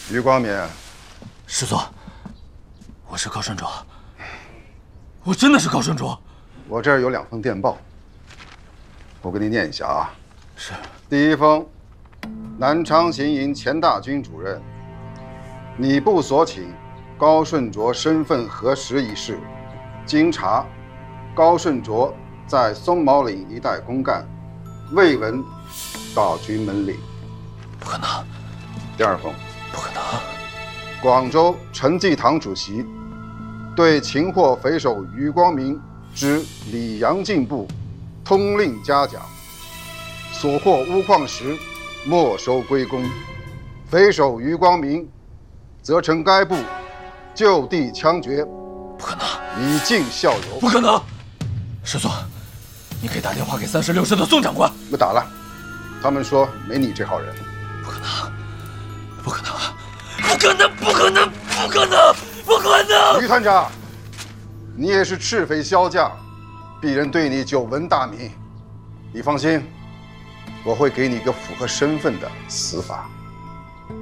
余光明， 师座，我是高顺卓，我真的是高顺卓。 我这儿有2封电报，我给你念一下啊。 是。 第一封，南昌行营钱大军主任，你部所请高顺卓身份核实一事，经查，高顺卓在松毛岭一带公干，未闻到军门里。 不可能。 第二封， 不可能。 广州陈济堂主席对擒获匪首余光明之李阳进部通令嘉奖，所获钨矿石没收归公，匪首余光明则乘该部就地枪决。 不可能。 以儆效尤。 不可能。师座，你可以打电话给36师的宋长官。 我打了，他们说没你这号人。 不可能，不可能，不可能，不可能，不可能，不可能！ 余团长，你也是赤匪骁将，鄙人对你久闻大名。你放心，我会给你一个符合身份的死法。